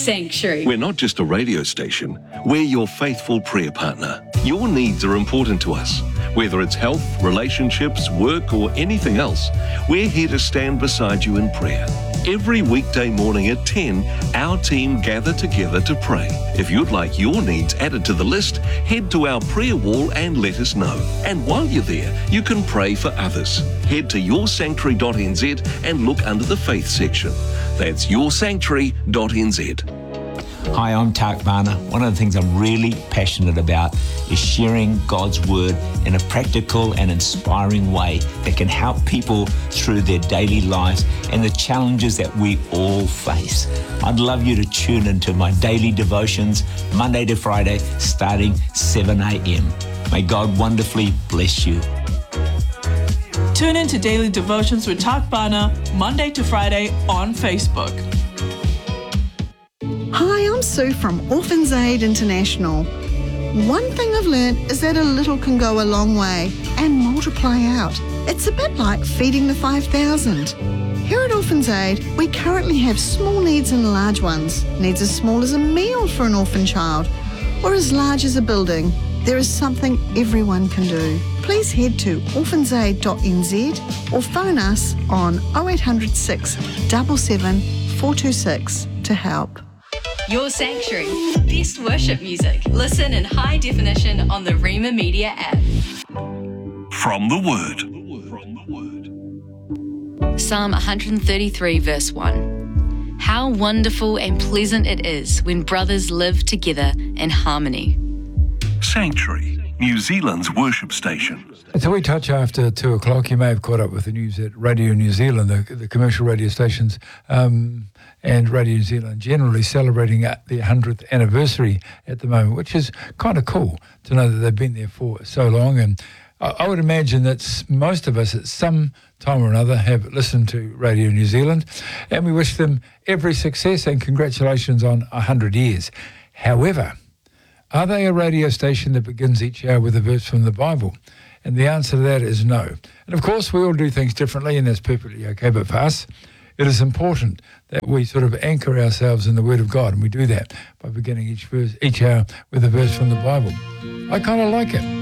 Sanctuary. We're not just a radio station, we're your faithful prayer partner. Your needs are important to us. Whether it's health, relationships, work, or anything else, we're here to stand beside you in prayer. Every weekday morning at 10, our team gather together to pray. If you'd like your needs added to the list, head to our prayer wall and let us know. And while you're there, you can pray for others. Head to yoursanctuary.nz and look under the faith section. That's yoursanctuary.nz. Hi, I'm Tak Varner. One of the things I'm really passionate about is sharing God's Word in a practical and inspiring way that can help people through their daily lives and the challenges that we all face. I'd love you to tune into my daily devotions, Monday to Friday, starting 7 a.m. May God wonderfully bless you. Tune in to Daily Devotions with Tak Varner, Monday to Friday on Facebook. Hi, I'm Sue from Orphans Aid International. One thing I've learned is that a little can go a long way and multiply out. It's a bit like feeding the 5,000. Here at Orphans Aid, we currently have small needs and large ones. Needs as small as a meal for an orphan child or as large as a building. There is something everyone can do. Please head to orphansaid.nz or phone us on 0800 677 426 to help. Your Sanctuary. Best worship music. Listen in high definition on the Rhema Media app. From the Word. Psalm 133 verse 1. How wonderful and pleasant it is when brothers live together in harmony. Sanctuary, New Zealand's worship station. So we touch after 2 o'clock. You may have caught up with the news at Radio New Zealand, the commercial radio stations, and Radio New Zealand generally celebrating the 100th anniversary at the moment, which is kind of cool to know that they've been there for so long. And I would imagine that most of us at some time or another have listened to Radio New Zealand, and we wish them every success and congratulations on 100 years. However, are they a radio station that begins each hour with a verse from the Bible? And the answer to that is no. And of course, we all do things differently, and that's perfectly okay. But for us, it is important that we sort of anchor ourselves in the Word of God, and we do that by beginning each hour with a verse from the Bible. I kind of like it.